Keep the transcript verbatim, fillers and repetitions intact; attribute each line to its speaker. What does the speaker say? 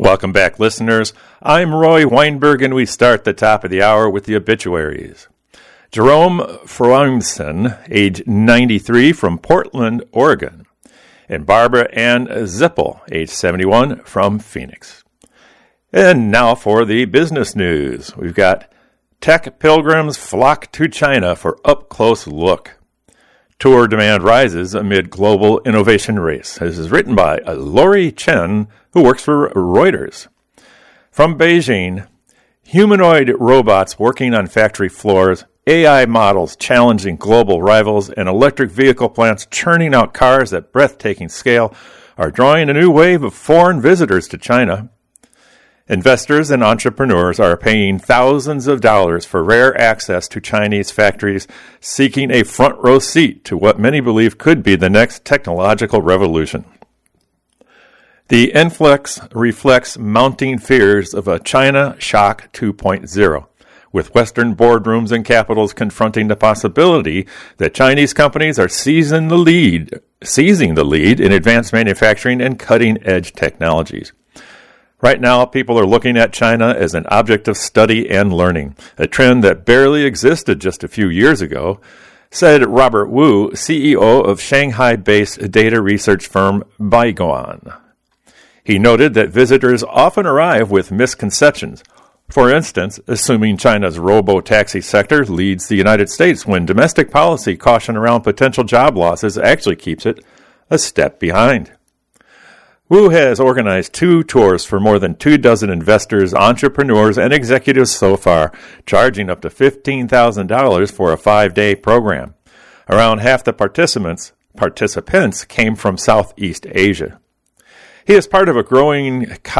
Speaker 1: Welcome back, listeners. I'm Roy Weinberg, and we start the top of the hour with the obituaries. Jerome Froimson, age ninety-three, from Portland, Oregon. And Barbara Ann Zippel, age seventy-one, from Phoenix. And now for the business news. We've got tech pilgrims flock to China for up-close look. Tour demand rises amid global innovation race. This is written by Lori Chen, who works for Reuters. From Beijing, humanoid robots working on factory floors, A I models challenging global rivals, and electric vehicle plants churning out cars at breathtaking scale are drawing a new wave of foreign visitors to China. Investors and entrepreneurs are paying thousands of dollars for rare access to Chinese factories, seeking a front-row seat to what many believe could be the next technological revolution. The influx reflects mounting fears of a China Shock two point oh, with Western boardrooms and capitals confronting the possibility that Chinese companies are seizing the lead, seizing the lead in advanced manufacturing and cutting-edge technologies. Right now, people are looking at China as an object of study and learning, a trend that barely existed just a few years ago, said Robert Wu, C E O of Shanghai-based data research firm Baiguan. He noted that visitors often arrive with misconceptions. For instance, assuming China's robo-taxi sector leads the United States when domestic policy caution around potential job losses actually keeps it a step behind. Wu has organized two tours for more than two dozen investors, entrepreneurs, and executives so far, charging up to fifteen thousand dollars for a five-day program. Around half the participants participants came from Southeast Asia. He is part of a growing